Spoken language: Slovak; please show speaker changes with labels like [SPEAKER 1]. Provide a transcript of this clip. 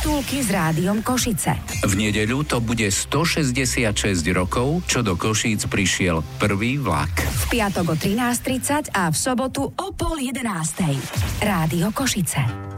[SPEAKER 1] Škatulky s Rádiom Košice.
[SPEAKER 2] V nedeľu to bude 166 rokov, čo do Košíc prišiel prvý vlak.
[SPEAKER 1] V piatok o 13:30 a v sobotu o 10:30. Rádio Košice.